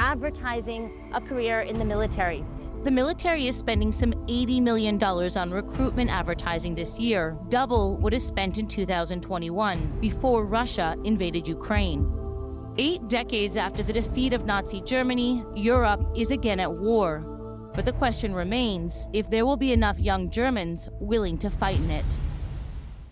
advertising a career in the military. The military is spending some $80 million on recruitment advertising this year, double what is spent in 2021, before Russia invaded Ukraine. 8 decades after the defeat of Nazi Germany, Europe is again at war. But the question remains if there will be enough young Germans willing to fight in it.